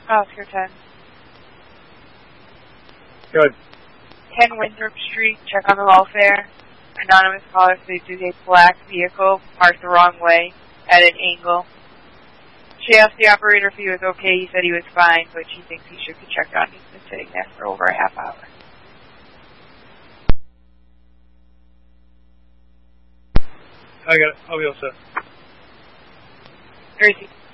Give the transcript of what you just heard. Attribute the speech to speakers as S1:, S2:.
S1: Oscar 10.
S2: Good.
S1: 10 Winthrop Street, check on the welfare. Anonymous caller says there's a black vehicle parked the wrong way at an angle. She asked the operator if he was okay. He said he was fine, but she thinks he should be checked on. He's been sitting there for over a half hour.
S2: I got it. I'll be all set.
S1: Gracie.